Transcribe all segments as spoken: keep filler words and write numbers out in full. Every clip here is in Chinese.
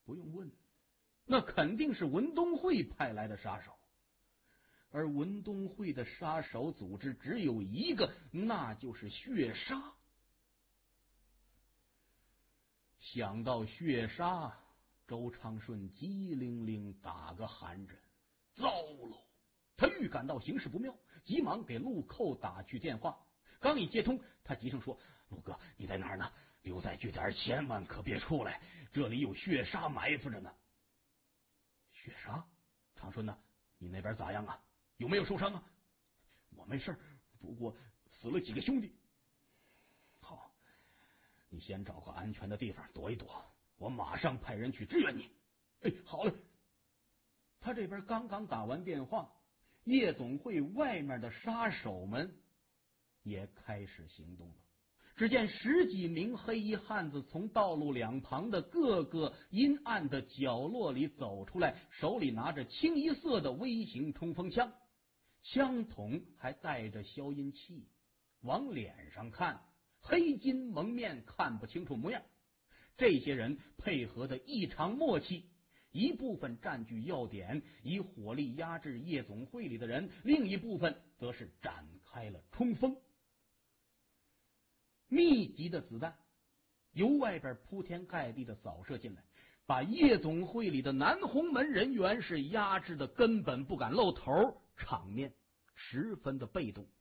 不用问，那肯定是文东会派来的杀手。而文东会的杀手组织只有一个，那就是血杀。想到血杀，周昌顺机灵灵打个寒颤，糟喽！他预感到形势不妙，急忙给陆寇打去电话。刚一接通，他急声说：“陆哥，你在哪儿呢？留在据点，千万可别出来，这里有血杀埋伏着呢。”血杀？长顺呢？你那边咋样啊？有没有受伤啊？我没事，不过死了几个兄弟。好，你先找个安全的地方躲一躲，我马上派人去支援你。哎，好嘞。他这边刚刚打完电话，夜总会外面的杀手们也开始行动了。只见十几名黑衣汉子从道路两旁的各个阴暗的角落里走出来，手里拿着清一色的微型冲锋枪，枪筒还带着消音器，往脸上看，黑金蒙面，看不清楚模样。这些人配合的异常默契，一部分占据要点，以火力压制夜总会里的人，另一部分则是展开了冲锋。密集的子弹由外边铺天盖地的扫射进来，把夜总会里的南红门人员是压制的根本不敢露头，场面十分的被动。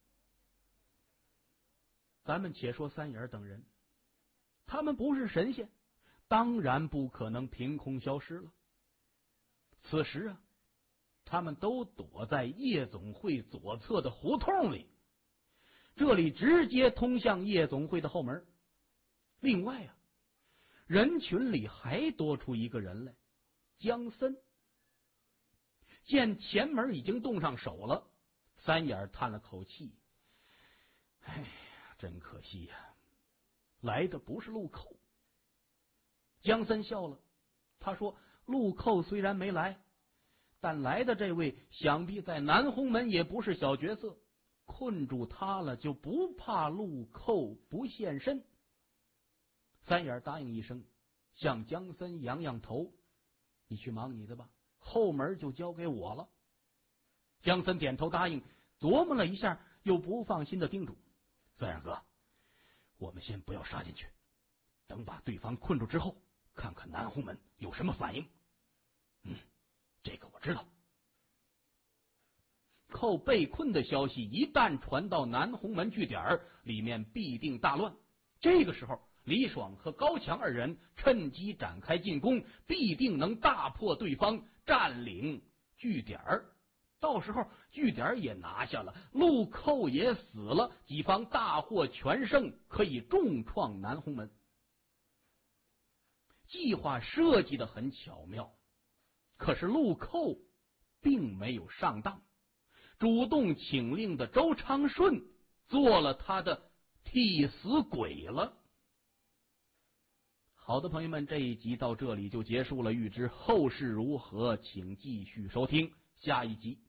咱们且说三爷等人，他们不是神仙，当然不可能凭空消失了。此时啊，他们都躲在夜总会左侧的胡同里，这里直接通向夜总会的后门。另外啊，人群里还多出一个人来，江森。见前门已经动上手了，三眼叹了口气，哎呀，真可惜呀、啊，来的不是陆寇。江森笑了，他说：“陆寇虽然没来，但来的这位想必在南红门也不是小角色，困住他了，就不怕陆寇不现身。”三眼答应一声，向江森扬扬头：“你去忙你的吧，后门就交给我了。”江森点头答应，琢磨了一下，又不放心的叮嘱：“三眼哥，我们先不要杀进去，等把对方困住之后，看看南红门有什么反应。”“嗯，这个我知道。”寇被困的消息一旦传到南红门据点，里面必定大乱。这个时候，李爽和高强二人趁机展开进攻，必定能大破对方，占领据点。到时候据点也拿下了，陆寇也死了，己方大获全胜，可以重创南红门。计划设计的很巧妙，可是陆寇并没有上当。主动请令的周昌顺做了他的替死鬼了。好的，朋友们，这一集到这里就结束了，欲知后事如何，请继续收听下一集。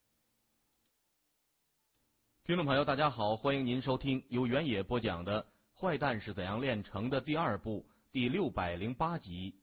听众朋友大家好，欢迎您收听由原野播讲的《坏蛋是怎样炼成的》第二部第六百零八集。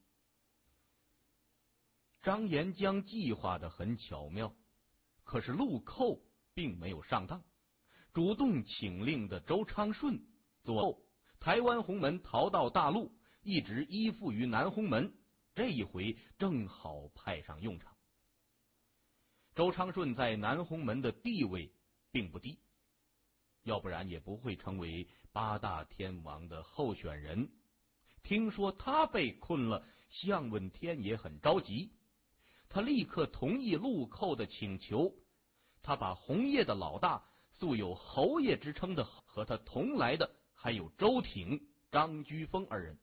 张延江计划的很巧妙，可是陆寇并没有上当。主动请令的周昌顺左后台湾红门逃到大陆，一直依附于南红门，这一回正好派上用场。周昌顺在南红门的地位并不低，要不然也不会成为八大天王的候选人。听说他被困了，向问天也很着急，他立刻同意陆寇的请求。他把红叶的老大素有侯爷之称的和他同来的还有周挺、张居峰二人。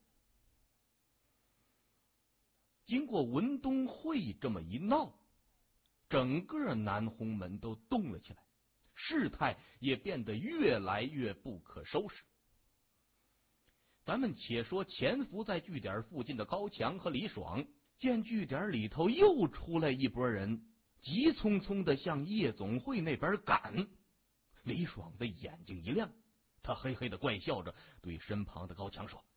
经过文东会这么一闹，整个南红门都动了起来，事态也变得越来越不可收拾。咱们且说潜伏在据点附近的高强和李爽，见据点里头又出来一拨人，急匆匆的向夜总会那边赶。李爽的眼睛一亮，他嘿嘿的怪笑着对身旁的高强说：“